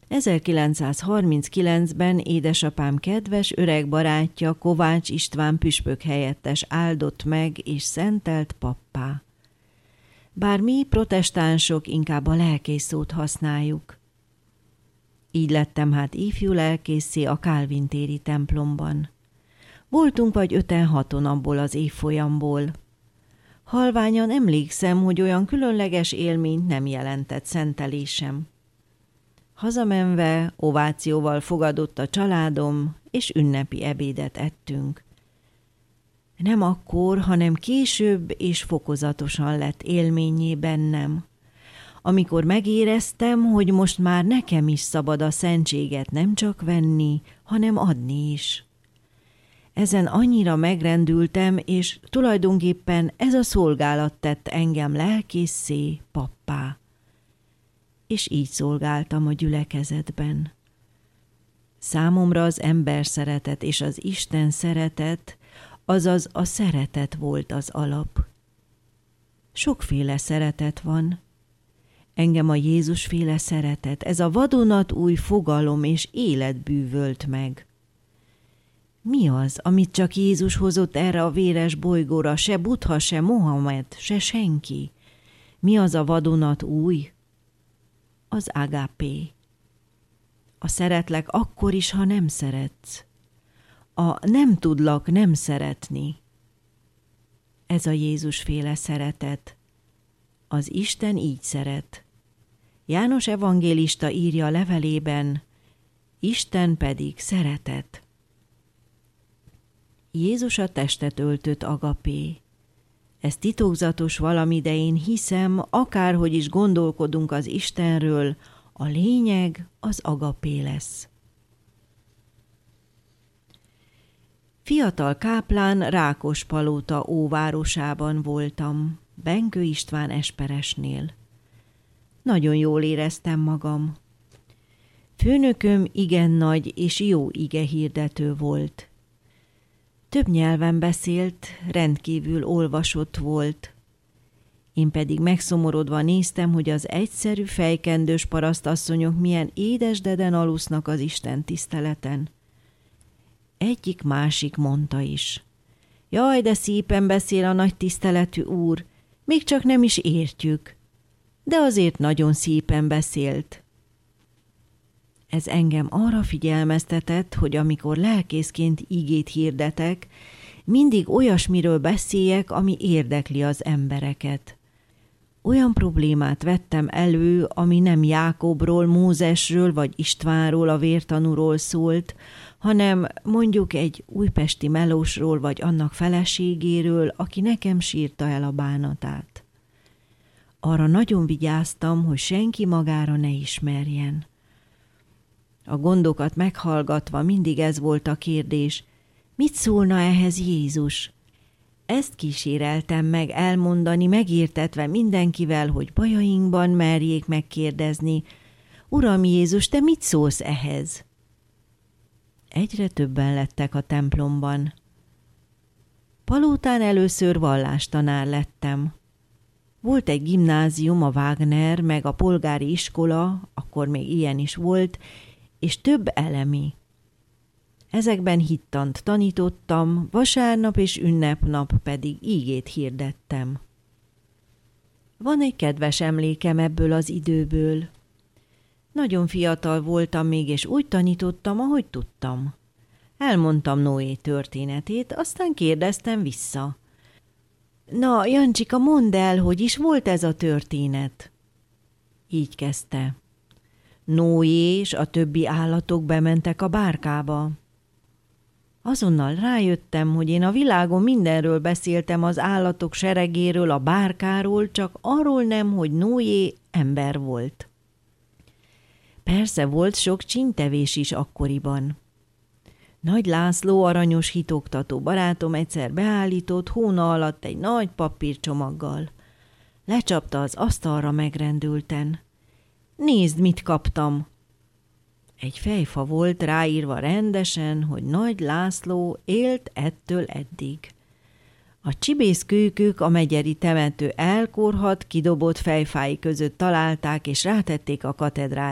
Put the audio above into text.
1939-ben édesapám kedves öreg barátja Kovács István püspök helyettes áldott meg és szentelt pappá. Bár mi protestánsok inkább a lelkész szót használjuk. Így lettem hát ifjú lelkészé a Kálvin téri templomban. Voltunk vagy 5-6 abból az évfolyamból. Halványan emlékszem, hogy olyan különleges élményt nem jelentett szentelésem. Hazamenve ovációval fogadott a családom, és ünnepi ebédet ettünk. Nem akkor, hanem később és fokozatosan lett élménnyé bennem. Amikor megéreztem, hogy most már nekem is szabad a szentséget nem csak venni, hanem adni is. Ezen annyira megrendültem, és tulajdonképpen ez a szolgálat tett engem lelkészé, pappá. És így szolgáltam a gyülekezetben. Számomra az ember szeretet és az Isten szeretet, azaz a szeretet volt az alap. Sokféle szeretet van. Engem a Jézusféle szeretet, ez a vadonatúj fogalom és élet bűvölt meg. Mi az, amit csak Jézus hozott erre a véres bolygóra, se Buddha, se Mohamed, se senki? Mi az a vadonatúj? Az ágápé. A szeretlek akkor is, ha nem szeretsz. A nem tudlak nem szeretni. Ez a Jézusféle szeretet. Az Isten így szeret. János evangélista írja a levelében, Isten pedig szeretet. Jézus a testet öltött agapé. Ez titokzatos valami, de én hiszem, akárhogy is gondolkodunk az Istenről, a lényeg az agapé lesz. Fiatal káplán Rákospalota óvárosában voltam, Benkő István esperesnél. Nagyon jól éreztem magam. Főnököm igen nagy és jó igehirdető volt. Több nyelven beszélt, rendkívül olvasott volt. Én pedig megszomorodva néztem, hogy az egyszerű fejkendős parasztasszonyok milyen édesdeden alusznak az Isten tiszteleten. Egyik-másik mondta is. Jaj, de szépen beszél a nagy tiszteletű úr, még csak nem is értjük. De azért nagyon szépen beszélt. Ez engem arra figyelmeztetett, hogy amikor lelkészként igét hirdetek, mindig olyasmiről beszéljek, ami érdekli az embereket. Olyan problémát vettem elő, ami nem Jákobról, Mózesről vagy Istvánról, a vértanúról szólt, hanem mondjuk egy újpesti melósról vagy annak feleségéről, aki nekem sírta el a bánatát. Arra nagyon vigyáztam, hogy senki magára ne ismerjen. A gondokat meghallgatva mindig ez volt a kérdés, mit szólna ehhez Jézus? Ezt kíséreltem meg elmondani, megértetve mindenkivel, hogy bajainkban merjék megkérdezni, Uram Jézus, te mit szólsz ehhez? Egyre többen lettek a templomban. Palotán először vallástanár lettem. Volt egy gimnázium, a Wagner, meg a polgári iskola, akkor még ilyen is volt, és több elemi. Ezekben hittant tanítottam, vasárnap és ünnepnap pedig ígét hirdettem. Van egy kedves emlékem ebből az időből. Nagyon fiatal voltam még, és úgy tanítottam, ahogy tudtam. Elmondtam Noé történetét, aztán kérdeztem vissza. Na, Jancsika, mondd el, hogy is volt ez a történet? Így kezdte. Noé és a többi állatok bementek a bárkába. Azonnal rájöttem, hogy én a világon mindenről beszéltem, az állatok seregéről, a bárkáról, csak arról nem, hogy Noé ember volt. Persze volt sok csíntevés is akkoriban. Nagy László, aranyos hitoktató barátom egyszer beállított hóna alatt egy nagy papírcsomaggal. Lecsapta az asztalra megrendülten. Nézd, mit kaptam! Egy fejfa volt ráírva rendesen, hogy Nagy László élt ettől eddig. A csibészkőkök a megyeri temető elkorhat, kidobott fejfái között találták és rátették a katedrára.